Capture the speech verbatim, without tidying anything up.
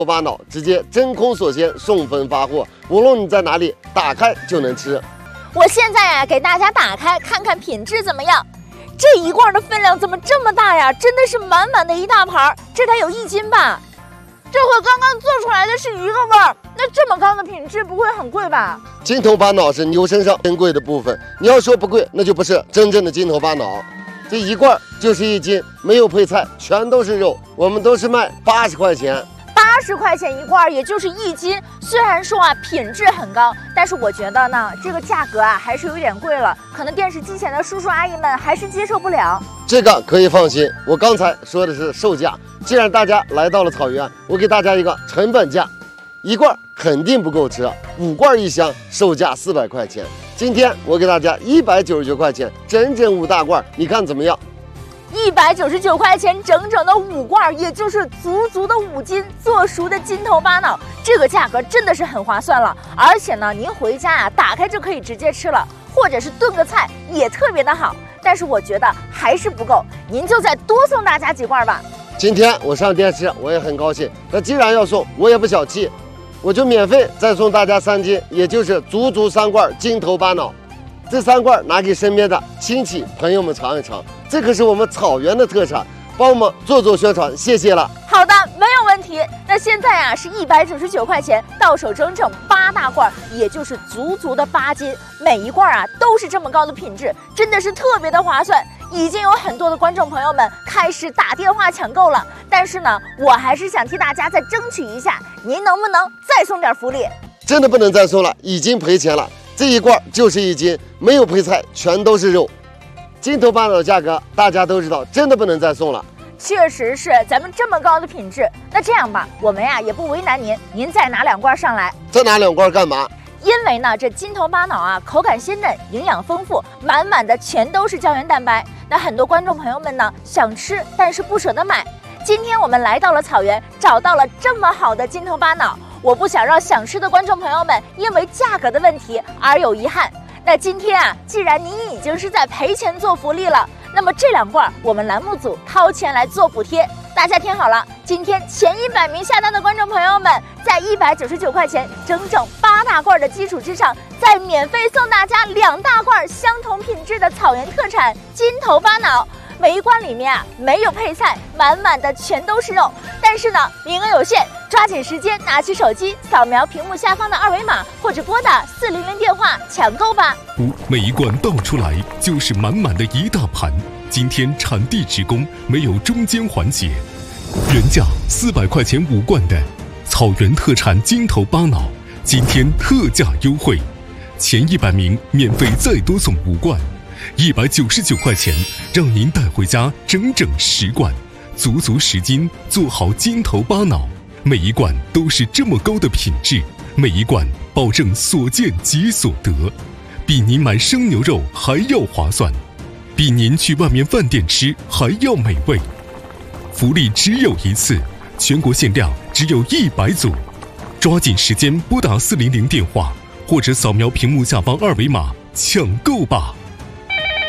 巴脑直接真空锁鲜，送分发货，无论你在哪里，打开就能吃。 我现在呀，给大家打开看看品质怎么样。这一罐的分量怎么这么大呀？真的是满满的一大盘，这得有一斤吧？这和刚刚做出来的是一个味儿，那这么高的品质不会很贵吧？ 金头巴脑是牛身上珍贵的部分，你要说不贵，那就不是真正的金头巴脑。这一罐就是一斤，没有配菜，全都是肉，我们都是卖八十块钱。 八十块钱一罐，也就是一斤。虽然说啊品质很高，但是我觉得呢，这个价格啊还是有点贵了，可能电视机前的叔叔阿姨们还是接受不了。 这个可以放心，我刚才说的是售价。既然大家来到了草原，我给大家一个成本价，一罐肯定不够吃，五罐一箱，售价四百块钱。今天我给大家一百九十九块钱，整整五大罐，你看怎么样？ 一百九十九块钱，整整的五罐，也就是足足的五斤做熟的金头巴脑，这个价格真的是很划算了。而且呢，您回家啊，打开就可以直接吃了，或者是炖个菜也特别的好。但是我觉得还是不够，您就再多送大家几罐吧。 今天我上电视，我也很高兴。那既然要送，我也不小气，我就免费再送大家三斤，也就是足足三罐金头巴脑。这三罐拿给身边的亲戚朋友们尝一尝，这可是我们草原的特产，帮我们做做宣传，谢谢了。 好的，没有问题。那现在啊是一百九十九块钱，到手整整八大罐，也就是足足的八斤，每一罐啊都是这么高的品质，真的是特别的划算。已经有很多的观众朋友们开始打电话抢购了，但是呢，我还是想替大家再争取一下，您能不能再送点福利？ 真的不能再送了，已经赔钱了。这一罐就是一斤，没有配菜，全都是肉。金头巴脑的价格大家都知道，真的不能再送了。 确实是，咱们这么高的品质，那这样吧，我们呀也不为难您，您再拿两罐上来。 再拿两罐干嘛？ 因为呢，这金头巴脑啊，口感鲜嫩，营养丰富，满满的全都是胶原蛋白。那很多观众朋友们呢，想吃但是不舍得买。今天我们来到了草原，找到了这么好的金头巴脑，我不想让想吃的观众朋友们因为价格的问题而有遗憾。那今天啊，既然您已经是在赔钱做福利了，那么这两罐我们栏目组掏钱来做补贴。大家听好了，今天前一百名下单的观众朋友们，在一百九十九块钱整整八大罐的基础之上，再免费送大家两大罐相同品质的草原特产金头巴脑。每一罐里面啊没有配菜，满满的全都是肉。但是呢，名额有限，抓紧时间拿起手机扫描屏幕下方的二维码，或者拨打四零零电话抢购吧。 每一罐倒出来就是满满的一大盘。今天产地直供，没有中间环节，原价四百块钱五罐的草原特产金头巴脑，今天特价优惠，前一百名免费再多送五罐。一百九十九块钱，让您带回家整整十罐，足足十斤，做好金头巴脑。每一罐都是这么高的品质，每一罐保证所见即所得，比您买生牛肉还要划算，比您去外面饭店吃还要美味。福利只有一次，全国限量只有一百组，抓紧时间拨打四零零电话，或者扫描屏幕下方二维码抢购吧。